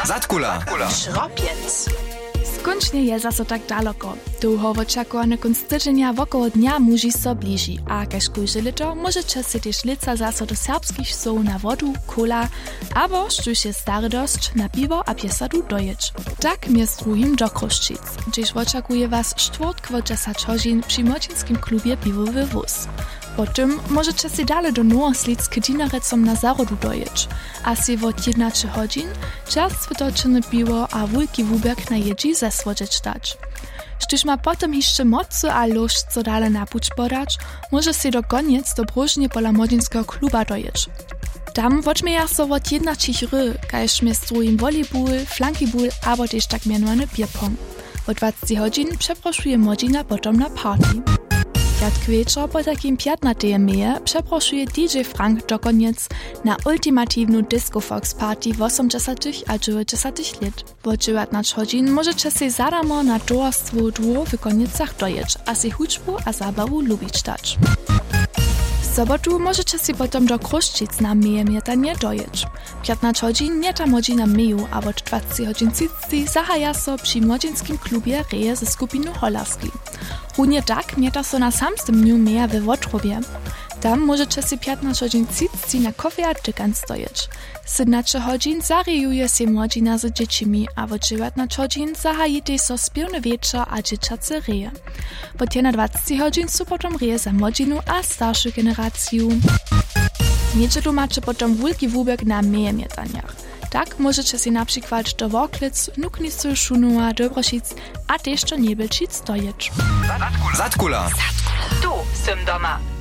Zatkula. Szropiec. Skończnie je zaso tak daleko. Długo oczekowany kunst tydzienia wokoło dnia muži so bliži, a kaž kujże lito możecie si też lica zaso do serbskich soł na wodu, kola, albo sztuś je stary dość na piwo a piesadu dojeć. Tak jest drugim do Kruszczyc, gdzieś oczekuje was czwartkowo 10 godzin przy młocinskim klubie Piwowy Wóz. Potem możecie si dalej do Nowoslid z Kedinarecom na zarodu dojeć, a si od 11 godzin czerstwe toczone piwo a wulki wubek na jedzi zesłodzieć dać. Štyž ma potem jeszcze mocy a lož co dale na puć podać, może si do koniec do Brużnie pola młodzinskiego kluba dojeć. Tam odmieja so od 11 ry, kaž jest drugim volleyball, flankyball, albo też tak mianowany bierpong. Od 20 godzin przeproszuje młodzina potom na party. Piatk wieczor po takim 15 meje przeproszuje DJ Frank do koniec na ultimatywną Disco Fox Party w 80 a 90 lat. W 19 godzin możecie się zadamo na towarstwo dwóch w Konicach dojeć, a si huczbu a zabawu lubić dać. W sobotu możecie si potom do Kruszczyc na meje mietanie dojeć. 15 godzin nie ta młodzina meju, a od 20 godzin cicci zahaja so przy młodzinskim klubie reje ze skupiną Holarskiej. Równie tak mieta so na samstym dniu meja we Wotrobie. Tam możecie si 15 godzin cicci na kofie a tykan stojeć. 17 godzin zarejuje się młodzina z dziecimi, a od 19 godzin zahajite so spiewny wieczor a dzieciace reje. Od 21 godzin są potom reje za młodzinu a starszą generację. W niedzielu macie potom wulki wubek na meje mietaniach. Tak możecie si na przykład do Worklic, Nuknicy, Szunowa, Dobroszic, a też do Niebelčic dojeć. Zatkula. Tu, sym doma.